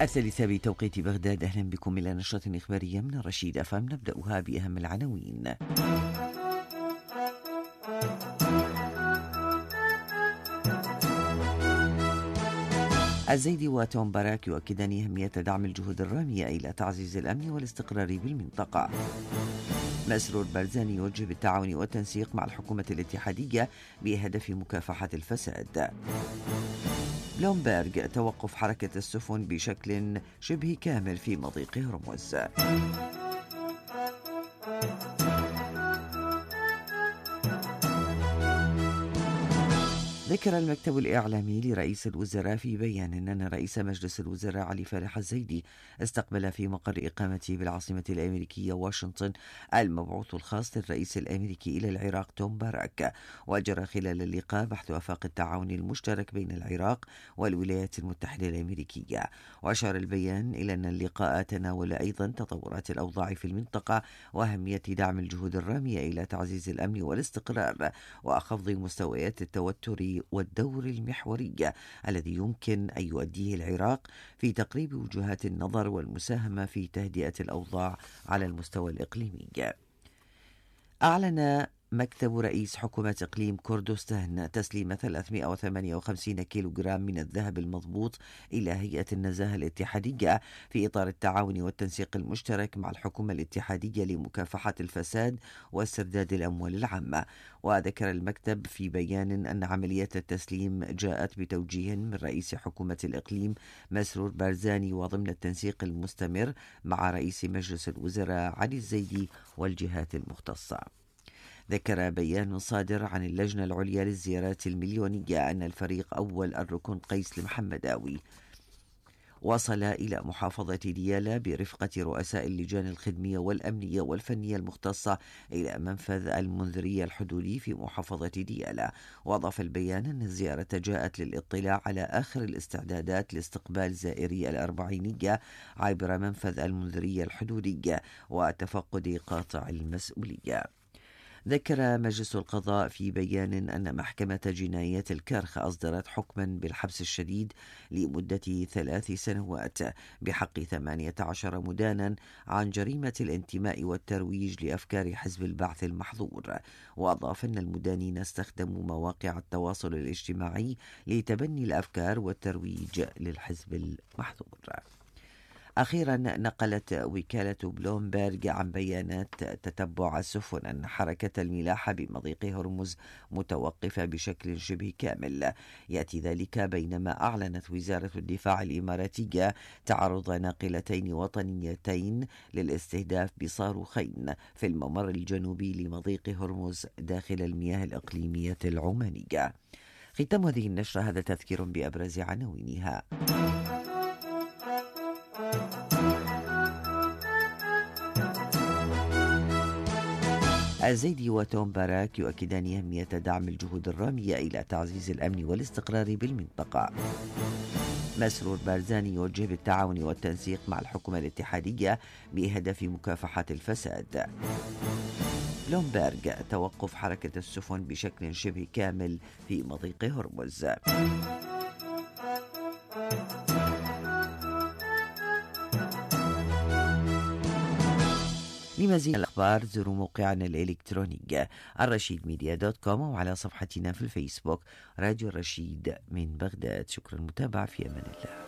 الثالثة بتوقيت بغداد. أهلا بكم إلى نشرة إخبارية من الرشيد أفهم. نبدأها بأهم العناوين. الزيدي وتوم باراك يؤكدان أهمية دعم الجهود الرامية إلى تعزيز الأمن والاستقرار بالمنطقة. مسرور بارزاني يوجه بالتعاون والتنسيق مع الحكومة الاتحادية بهدف مكافحة الفساد. بلومبرغ توقف حركة السفن بشكل شبه كامل في مضيق هرمز. ذكر المكتب الإعلامي لرئيس الوزراء في بيان أن رئيس مجلس الوزراء علي فالح الزيدي استقبل في مقر إقامته بالعاصمة الأمريكية واشنطن المبعوث الخاص للرئيس الأمريكي إلى العراق توم باراك، وجرى خلال اللقاء بحث آفاق التعاون المشترك بين العراق والولايات المتحدة الأمريكية. وأشار البيان إلى أن اللقاء تناول أيضا تطورات الأوضاع في المنطقة وأهمية دعم الجهود الرامية إلى تعزيز الأمن والاستقرار وخفض مستويات التوتر والدور المحوري الذي يمكن أن يؤديه العراق في تقريب وجهات النظر والمساهمة في تهدئة الأوضاع على المستوى الإقليمي. أعلن مكتب رئيس حكومة إقليم كردستان تسليم 358 كيلوغرام من الذهب المضبوط إلى هيئة النزاهة الاتحادية في إطار التعاون والتنسيق المشترك مع الحكومة الاتحادية لمكافحة الفساد واسترداد الأموال العامة. وذكر المكتب في بيان أن عملية التسليم جاءت بتوجيه من رئيس حكومة الإقليم مسرور بارزاني وضمن التنسيق المستمر مع رئيس مجلس الوزراء علي الزيدي والجهات المختصة. ذكر بيان صادر عن اللجنة العليا للزيارات المليونية أن الفريق أول الركن قيس المحمداوي وصل إلى محافظة ديالى برفقة رؤساء اللجان الخدمية والأمنية والفنية المختصة إلى منفذ المنذرية الحدودي في محافظة ديالى. وأضاف البيان أن الزيارة جاءت للاطلاع على آخر الاستعدادات لاستقبال زائري الأربعينية عبر منفذ المنذرية الحدودي وتفقد قاطع المسؤولية. ذكر مجلس القضاء في بيان أن محكمة جنايات الكرخ أصدرت حكما بالحبس الشديد لمدة 3 سنوات بحق 18 مدانا عن جريمة الانتماء والترويج لأفكار حزب البعث المحظور. وأضاف أن المدانين استخدموا مواقع التواصل الاجتماعي لتبني الأفكار والترويج للحزب المحظور. أخيرا نقلت وكالة بلومبرغ عن بيانات تتبع السفن أن حركة الملاحة بمضيق هرمز متوقفة بشكل شبه كامل. يأتي ذلك بينما أعلنت وزارة الدفاع الإماراتية تعرض ناقلتين وطنيتين للاستهداف بصاروخين في الممر الجنوبي لمضيق هرمز داخل المياه الإقليمية العمانية. ختام هذه النشرة. هذا تذكير بأبرز عناوينها. الزيدي وتوم باراك يؤكدان أهمية دعم الجهود الرامية إلى تعزيز الأمن والاستقرار بالمنطقة. مسرور بارزاني يوجه بالتعاون والتنسيق مع الحكومة الاتحادية بهدف مكافحة الفساد. بلومبرغ توقف حركة السفن بشكل شبه كامل في مضيق هرمز. لمزيد الأخبار زوروا موقعنا الإلكتروني الرشيدميديا.com وعلى صفحتنا في الفيسبوك راديو الرشيد من بغداد. شكرا للمتابعة، في أمان الله.